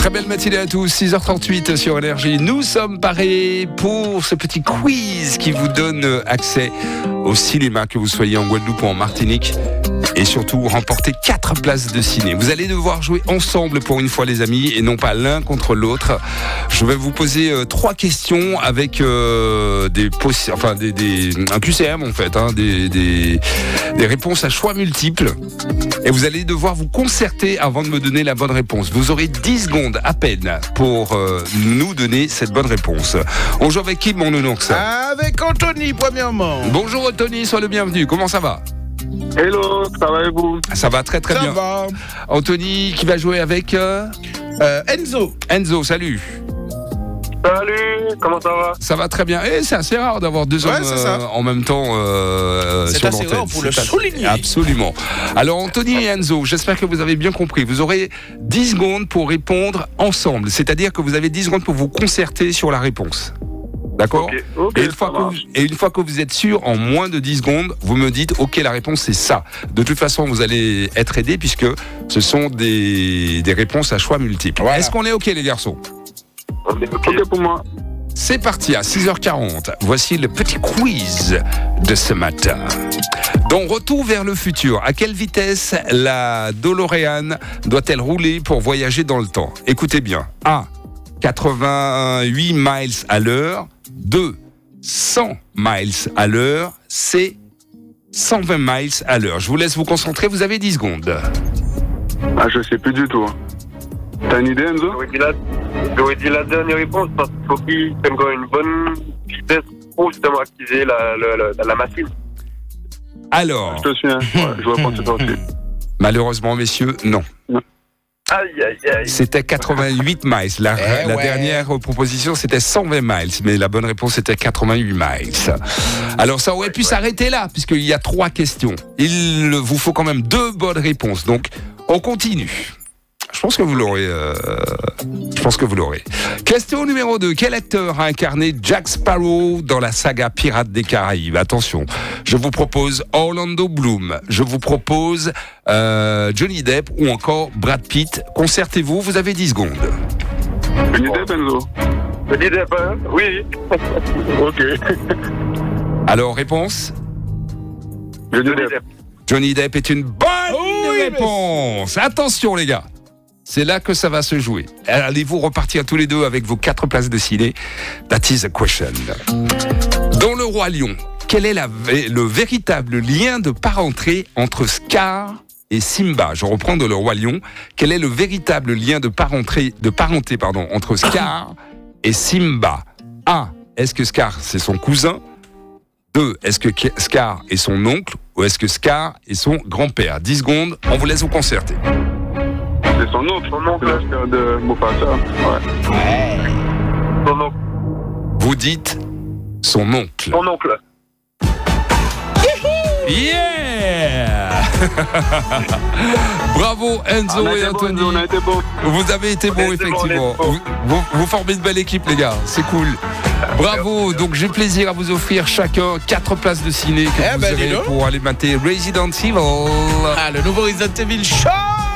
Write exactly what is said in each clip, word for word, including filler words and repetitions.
Très belle matinée à tous, six heures trente-huit sur Énergie. Nous sommes parés pour ce petit quiz qui vous donne accès au cinéma, que vous soyez en Guadeloupe ou en Martinique. Et surtout, remporter quatre places de ciné. Vous allez devoir jouer ensemble pour une fois, les amis, et non pas l'un contre l'autre. Je vais vous poser euh, trois questions avec euh, des, possi- enfin, des, des, un Q C M en fait, hein, des, des, des réponses à choix multiples. Et vous allez devoir vous concerter avant de me donner la bonne réponse. Vous aurez dix secondes à peine pour euh, nous donner cette bonne réponse. On joue avec qui, mon nounours ? Avec Anthony, premièrement. Bonjour Anthony, sois le bienvenu. Comment ça va ? Hello, ça va et vous ? Ça va très très Ça bien. va. Anthony qui va jouer avec euh... Euh, Enzo. Enzo, salut. Salut, comment ça va ? Ça va très bien. Et c'est assez rare d'avoir deux Ouais, hommes c'est ça. euh, en même temps euh, C'est sur assez l'antenne. rare pour le C'est souligner. Absolument. Alors Anthony et Enzo, j'espère que vous avez bien compris. Vous aurez dix secondes pour répondre ensemble. C'est-à-dire que vous avez dix secondes pour vous concerter sur la réponse. D'accord ? Ok, ok, et, une ça fois que vous, marche. et une fois que vous êtes sûr, en moins de dix secondes, vous me dites, ok, la réponse c'est ça. De toute façon, vous allez être aidés puisque ce sont des, des réponses à choix multiples. Voilà. Est-ce qu'on est ok, les garçons ? On est ok pour moi. C'est parti à six heures quarante. Voici le petit quiz de ce matin. Dans Retour vers le futur, à quelle vitesse la DeLorean doit-elle rouler pour voyager dans le temps ? Écoutez bien. A. quatre-vingt-huit miles à l'heure. deux. cent miles à l'heure. C. cent vingt miles à l'heure. Je vous laisse vous concentrer, vous avez dix secondes. Ah, je sais plus du tout. T'as une idée, Enzo ? J'aurais dit, la... J'aurais dit la dernière réponse parce qu'il faut qu'il ait encore une bonne vitesse pour justement activer la, la, la, la machine. Alors, Je te suis, hein. Ouais, je vois pas tout aussi. malheureusement, messieurs, non. Aïe, aïe, aïe. C'était quatre-vingt-huit miles. La, Eh la ouais. dernière proposition, c'était cent vingt miles. Mais la bonne réponse, c'était quatre-vingt-huit miles. Alors, ça aurait pu s'arrêter là, puisqu'il y a trois questions. Il vous faut quand même deux bonnes réponses. Donc, on continue. Je pense que vous l'aurez. Euh, je pense que vous l'aurez. Question numéro deux. Quel acteur a incarné Jack Sparrow dans la saga Pirates des Caraïbes ? Attention, je vous propose Orlando Bloom. Je vous propose euh, Johnny Depp ou encore Brad Pitt. Concertez-vous, vous avez dix secondes. Une idée, Enzo ? Je dis des pas, oui. Ok. Alors, réponse ? Je dis Je dis des... des Johnny Depp est une bonne Oui, réponse. Attention, les gars. C'est là que ça va se jouer. Allez-vous repartir tous les deux avec vos quatre places de ciné ? That is the question. Dans Le Roi Lion, quel est la, le véritable lien de parenté entre Scar et Simba ? Je reprends de Le Roi Lion. Quel est le véritable lien de parenté, de parenté pardon, entre Scar et Simba ? A. Est-ce que Scar, c'est son cousin ? deux. Est-ce que Scar est son oncle ? Ou est-ce que Scar est son grand-père ? dix secondes, on vous laisse vous concerter. C'est son oncle, son oncle, l'acheteur de Mufasa. Ouais. Son oncle. Vous dites son oncle. Son oncle. Yeah. Bravo Enzo On a et été bon, Anthony. Enzo, on a été bon. Vous avez été On bons a été effectivement. bons, on a Vous, été vous, vous formez une belle équipe les gars, c'est cool. Bravo, donc j'ai plaisir à vous offrir chacun quatre places de ciné que Eh vous ben, dis aurez donc. pour aller mater Resident Evil. Ah, le nouveau Resident Evil Show.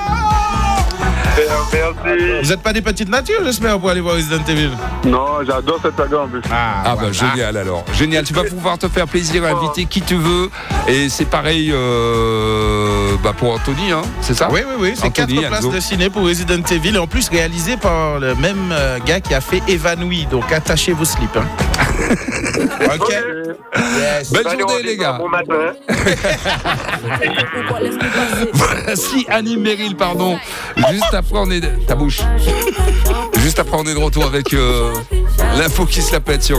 Merci. Vous n'êtes pas des petites natures, j'espère, pour aller voir Resident Evil. Non, j'adore cette saga en plus. Ah, Ah bah voilà. génial alors, génial, tu vas pouvoir te faire plaisir à inviter qui tu veux et c'est pareil euh, bah pour Anthony, hein, c'est ça ? Oui, oui, oui, c'est quatre Anthony, places Enzo. de ciné pour Resident Evil et en plus réalisé par le même euh, gars qui a fait Évanoui. Donc attachez vos slips. Hein. Ok. Yes. Belle Allez, on journée dit les pas gars. Bon matin. Voici Annie Merrill, pardon. Juste après on est de... ta bouche. Juste après on est de retour avec euh, l'info qui se la pète sur